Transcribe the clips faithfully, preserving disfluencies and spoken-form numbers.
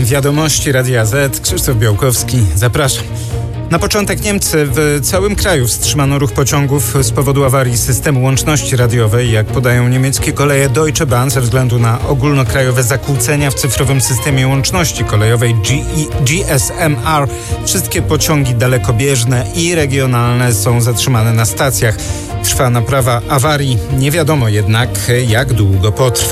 Wiadomości Radia Z. Krzysztof Białkowski. Zapraszam. Na początek Niemcy. W całym kraju wstrzymano ruch pociągów z powodu awarii systemu łączności radiowej. Jak podają niemieckie koleje Deutsche Bahn, ze względu na ogólnokrajowe zakłócenia w cyfrowym systemie łączności kolejowej G S M R, wszystkie pociągi dalekobieżne i regionalne są zatrzymane na stacjach. Trwa naprawa awarii. Nie wiadomo jednak, jak długo potrwa.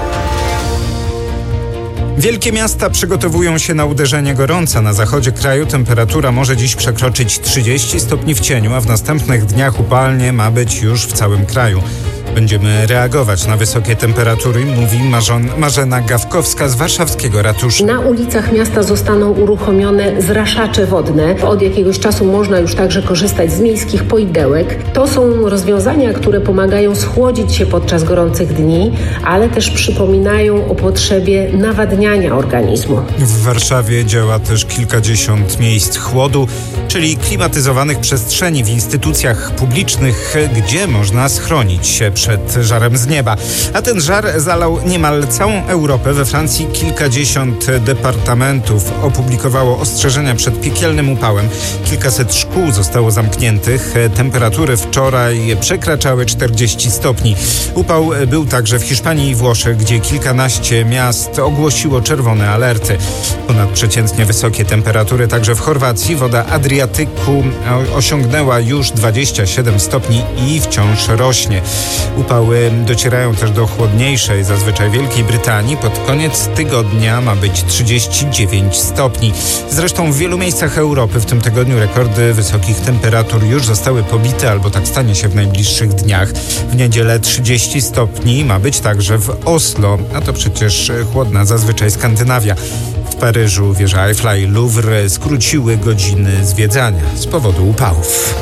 Wielkie miasta przygotowują się na uderzenie gorąca. Na zachodzie kraju temperatura może dziś przekroczyć trzydzieści stopni w cieniu, a w następnych dniach upalnie ma być już w całym kraju. Będziemy reagować na wysokie temperatury, mówi Marzon, Marzena Gawkowska z warszawskiego ratusza. Na ulicach miasta zostaną uruchomione zraszacze wodne. Od jakiegoś czasu można już także korzystać z miejskich poidełek. To są rozwiązania, które pomagają schłodzić się podczas gorących dni, ale też przypominają o potrzebie nawadniania organizmu. W Warszawie działa też kilkadziesiąt miejsc chłodu, czyli klimatyzowanych przestrzeni w instytucjach publicznych, gdzie można schronić się przed żarem z nieba. A ten żar zalał niemal całą Europę. We Francji kilkadziesiąt departamentów opublikowało ostrzeżenia przed piekielnym upałem. Kilkaset szkół zostało zamkniętych. Temperatury wczoraj przekraczały czterdzieści stopni. Upał był także w Hiszpanii i Włoszech, gdzie kilkanaście miast ogłosiło czerwone alerty. Ponadprzeciętnie wysokie temperatury także w Chorwacji. Woda Adriatyku osiągnęła już dwadzieścia siedem stopni i wciąż rośnie. Upały docierają też do chłodniejszej, zazwyczaj Wielkiej Brytanii. Pod koniec tygodnia ma być trzydzieści dziewięć stopni. Zresztą w wielu miejscach Europy w tym tygodniu rekordy wysokich temperatur już zostały pobite, albo tak stanie się w najbliższych dniach. W niedzielę trzydzieści stopni ma być także w Oslo, a to przecież chłodna zazwyczaj Skandynawia. W Paryżu wieża Eiffla i Louvre skróciły godziny zwiedzania z powodu upałów.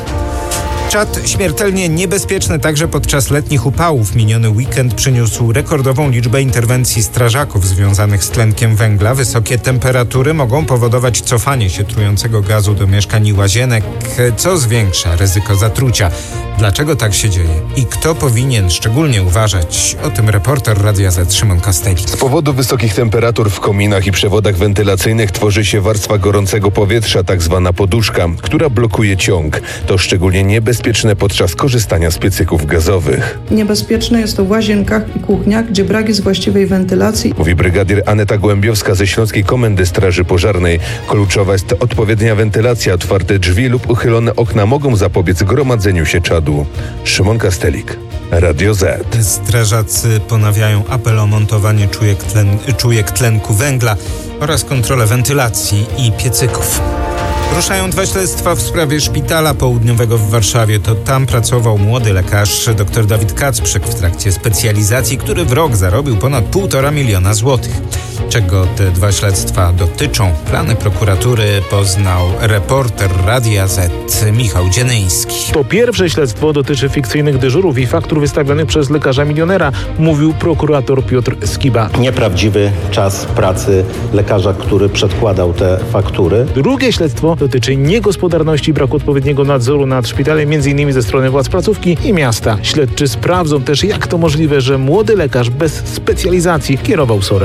Czad śmiertelnie niebezpieczny także podczas letnich upałów. Miniony weekend przyniósł rekordową liczbę interwencji strażaków związanych z tlenkiem węgla. Wysokie temperatury mogą powodować cofanie się trującego gazu do mieszkań i łazienek, co zwiększa ryzyko zatrucia. Dlaczego tak się dzieje i kto powinien szczególnie uważać? O tym reporter Radia Z Szymon Kostelik. Z powodu wysokich temperatur w kominach i przewodach wentylacyjnych tworzy się warstwa gorącego powietrza, tak zwana poduszka, która blokuje ciąg. To szczególnie niebezpieczne podczas korzystania z piecyków gazowych. Niebezpieczne jest to w łazienkach i kuchniach, gdzie brak jest właściwej wentylacji. Mówi brygadier Aneta Głębiowska ze Śląskiej Komendy Straży Pożarnej. Kluczowa jest odpowiednia wentylacja. Otwarte drzwi lub uchylone okna mogą zapobiec gromadzeniu się czadu. Szymon Kostelik, Radio Z. Strażacy ponawiają apel o montowanie czujek, tlen, czujek tlenku węgla oraz kontrolę wentylacji i piecyków. Ruszają dwa śledztwa w sprawie szpitala południowego w Warszawie. To tam pracował młody lekarz dr Dawid Kacprzyk w trakcie specjalizacji, który w rok zarobił ponad półtora miliona złotych. Czego te dwa śledztwa dotyczą? Plany prokuratury poznał reporter Radia Z Michał Dzienyński. To pierwsze śledztwo dotyczy fikcyjnych dyżurów i faktur wystawionych przez lekarza milionera, mówił prokurator Piotr Skiba. Nieprawdziwy czas pracy lekarza, który przedkładał te faktury. Drugie śledztwo dotyczy niegospodarności i braku odpowiedniego nadzoru nad szpitalem, między innymi ze strony władz placówki i miasta. Śledczy sprawdzą też, jak to możliwe, że młody lekarz bez specjalizacji kierował sorem.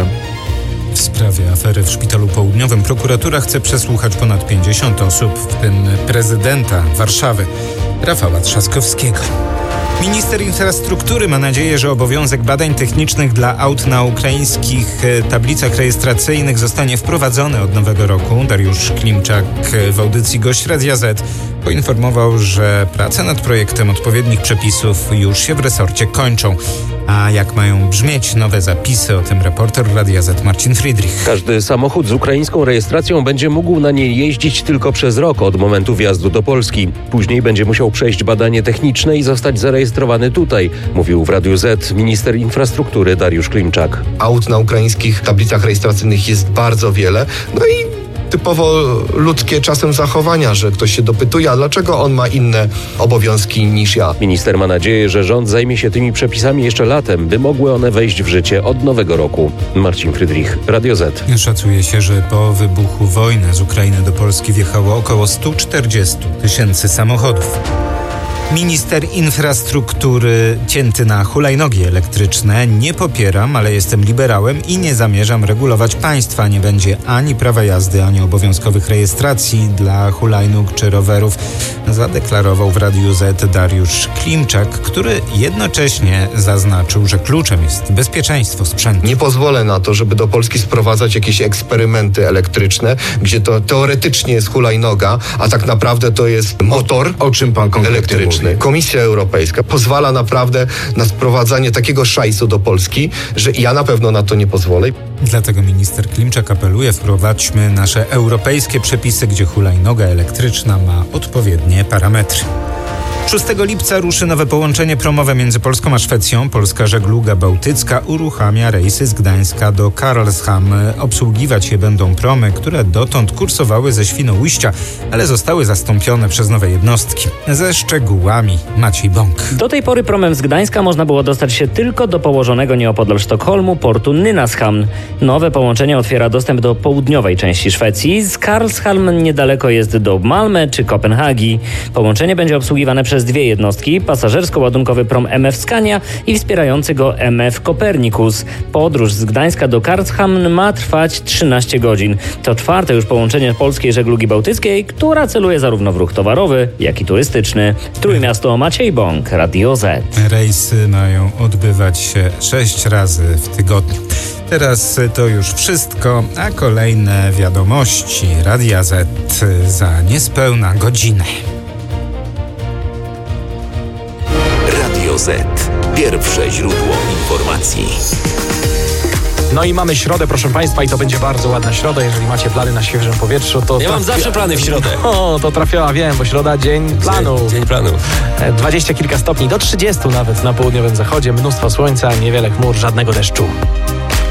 W sprawie afery w Szpitalu Południowym prokuratura chce przesłuchać ponad pięćdziesiąt osób, w tym prezydenta Warszawy, Rafała Trzaskowskiego. Minister infrastruktury ma nadzieję, że obowiązek badań technicznych dla aut na ukraińskich tablicach rejestracyjnych zostanie wprowadzony od nowego roku. Dariusz Klimczak w audycji Gość Radia Z poinformował, że prace nad projektem odpowiednich przepisów już się w resorcie kończą. A jak mają brzmieć nowe zapisy? O tym reporter Radia Z Marcin Friedrich. Każdy samochód z ukraińską rejestracją będzie mógł na niej jeździć tylko przez rok od momentu wjazdu do Polski. Później będzie musiał przejść badanie techniczne i zostać zarejestrowany tutaj, mówił w Radiu Z minister infrastruktury Dariusz Klimczak. Aut na ukraińskich tablicach rejestracyjnych jest bardzo wiele. No i typowo ludzkie czasem zachowania, że ktoś się dopytuje, a dlaczego on ma inne obowiązki niż ja. Minister ma nadzieję, że rząd zajmie się tymi przepisami jeszcze latem, by mogły one wejść w życie od nowego roku. Marcin Friedrich, Radio Z. Szacuje się, że po wybuchu wojny z Ukrainy do Polski wjechało około sto czterdzieści tysięcy samochodów. Minister infrastruktury cięty na hulajnogi elektryczne. Nie popieram, ale jestem liberałem i nie zamierzam regulować państwa. Nie będzie ani prawa jazdy, ani obowiązkowych rejestracji dla hulajnóg czy rowerów, zadeklarował w Radiu Z Dariusz Klimczak, który jednocześnie zaznaczył, że kluczem jest bezpieczeństwo sprzętu. Nie pozwolę na to, żeby do Polski sprowadzać jakieś eksperymenty elektryczne, gdzie to teoretycznie jest hulajnoga, a tak naprawdę to jest motor. O czym pan konkretnie elektryczny. mówi? Komisja Europejska pozwala naprawdę na sprowadzanie takiego szajsu do Polski, że ja na pewno na to nie pozwolę. Dlatego minister Klimczak apeluje: wprowadźmy nasze europejskie przepisy, gdzie hulajnoga elektryczna ma odpowiednie parametry. szóstego lipca ruszy nowe połączenie promowe między Polską a Szwecją. Polska Żegluga Bałtycka uruchamia rejsy z Gdańska do Karlshamn. Obsługiwać je będą promy, które dotąd kursowały ze Świnoujścia, ale zostały zastąpione przez nowe jednostki. Ze szczegółami Maciej Bąk. Do tej pory promem z Gdańska można było dostać się tylko do położonego nieopodal Sztokholmu portu Nynäshamn. Nowe połączenie otwiera dostęp do południowej części Szwecji. Z Karlshamn niedaleko jest do Malmö czy Kopenhagi. Połączenie będzie obsługiwane przez dwie jednostki, pasażersko-ładunkowy prom M F Scania i wspierający go M F Copernicus. Podróż z Gdańska do Karlshamn ma trwać trzynaście godzin. To czwarte już połączenie polskiej żeglugi bałtyckiej, która celuje zarówno w ruch towarowy, jak i turystyczny. Trójmiasto, Maciej Bąk, Radio Z. Rejsy mają odbywać się sześć razy w tygodniu. Teraz to już wszystko, a kolejne wiadomości Radia Z za niespełna godzinę. Radio Z. Pierwsze źródło informacji. No i mamy środę, proszę Państwa, i to będzie bardzo ładna środa. Jeżeli macie plany na świeżym powietrzu, to... Ja mam zawsze plany w środę. O, to trafiła, wiem, bo środa dzień planu. Dzień, dzień planu. Dwadzieścia kilka stopni, do trzydziestu nawet na południowym zachodzie. Mnóstwo słońca, niewiele chmur, żadnego deszczu.